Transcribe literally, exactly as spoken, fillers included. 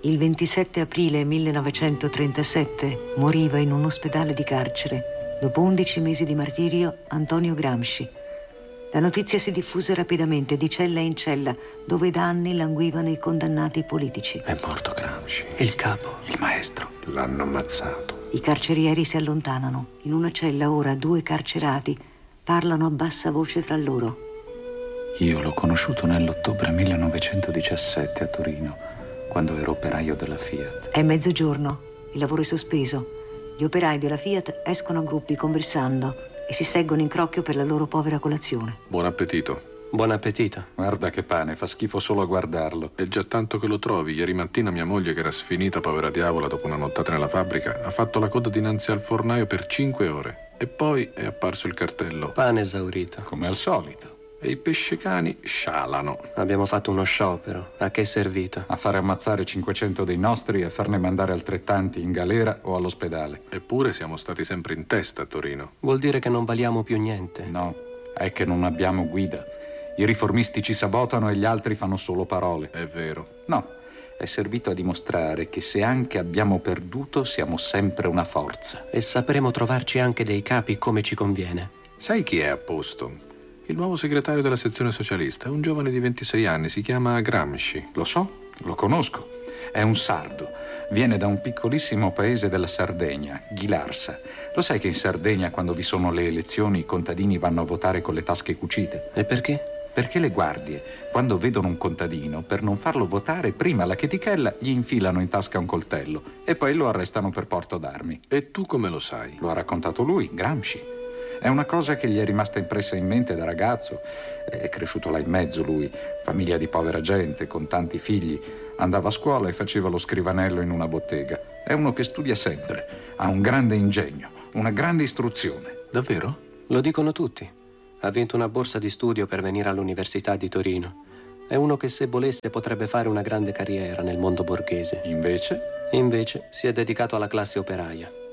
Il ventisette aprile millenovecentotrentasette moriva in un ospedale di carcere, dopo undici mesi di martirio, Antonio Gramsci. La notizia si diffuse rapidamente, di cella in cella, dove da anni languivano i condannati politici. È morto Gramsci. Il capo. Il maestro. L'hanno ammazzato. I carcerieri si allontanano. In una cella ora due carcerati parlano a bassa voce fra loro. Io l'ho conosciuto nell'ottobre millenovecentodiciassette a Torino, quando ero operaio della Fiat. È mezzogiorno, il lavoro è sospeso. Gli operai della Fiat escono a gruppi conversando e si seggono in crocchio per la loro povera colazione. Buon appetito. Buon appetito. Guarda che pane, fa schifo solo a guardarlo. È già tanto che lo trovi. Ieri mattina mia moglie, che era sfinita, povera diavola, dopo una nottata nella fabbrica, ha fatto la coda dinanzi al fornaio per cinque ore. E poi è apparso il cartello. Pane esaurito. Come al solito. E i pescecani scialano. Abbiamo fatto uno sciopero. A che è servito? A fare ammazzare cinquecento dei nostri e a farne mandare altrettanti in galera o all'ospedale. Eppure siamo stati sempre in testa a Torino. Vuol dire che non valiamo più niente. No, è che non abbiamo guida. I riformisti ci sabotano e gli altri fanno solo parole. È vero. No, è servito a dimostrare che se anche abbiamo perduto siamo sempre una forza. E sapremo trovarci anche dei capi come ci conviene. Sai chi è a posto? Il nuovo segretario della sezione socialista, un giovane di ventisei anni, si chiama Gramsci. Lo so, lo conosco. È un sardo. Viene da un piccolissimo paese della Sardegna, Ghilarsa. Lo sai che in Sardegna, quando vi sono le elezioni, i contadini vanno a votare con le tasche cucite? E perché? Perché le guardie, quando vedono un contadino, per non farlo votare, prima la chetichella gli infilano in tasca un coltello e poi lo arrestano per porto d'armi. E tu come lo sai? Lo ha raccontato lui, Gramsci. È una cosa che gli è rimasta impressa in mente da ragazzo. È cresciuto là in mezzo lui, famiglia di povera gente, con tanti figli. Andava a scuola e faceva lo scrivanello in una bottega. È uno che studia sempre, ha un grande ingegno, una grande istruzione. Davvero? Lo dicono tutti. Ha vinto una borsa di studio per venire all'Università di Torino. È uno che, se volesse, potrebbe fare una grande carriera nel mondo borghese. Invece? Invece si è dedicato alla classe operaia.